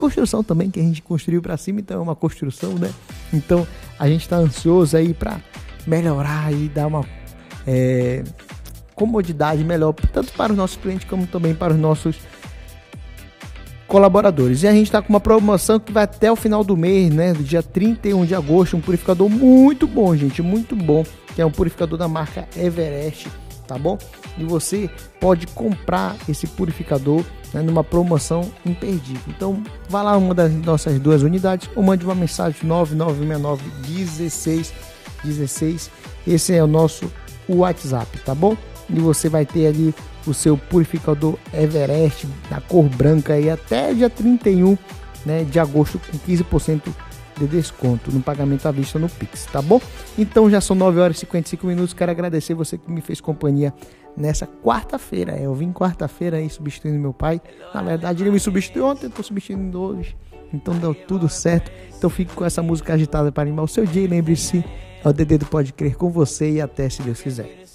construção também, que a gente construiu para cima, então é uma construção, né? Então a gente está ansioso aí para melhorar e dar uma comodidade melhor, tanto para os nossos clientes como também para os nossos colaboradores. E a gente está com uma promoção que vai até o final do mês, né? Do dia 31 de agosto, um purificador muito bom, gente, muito bom, que é um purificador da marca Everest, tá bom? E você pode comprar esse purificador, né, numa promoção imperdível. Então, vá lá uma das nossas 2 unidades ou mande uma mensagem 9969 1616. Esse é o nosso WhatsApp, tá bom? E você vai ter ali o seu purificador Everest na cor branca aí até dia 31, né, de agosto, com 15% de desconto no pagamento à vista no Pix, tá bom? Então já são 9 horas e 55 minutos. Quero agradecer você que me fez companhia nessa quarta-feira. Eu vim quarta-feira aí substituindo meu pai. Na verdade, ele me substituiu ontem, eu tô substituindo hoje. Então deu tudo certo. Então fique com essa música agitada para animar o seu dia. E lembre-se, é o Dedê do Pode Crer com você e até se Deus quiser.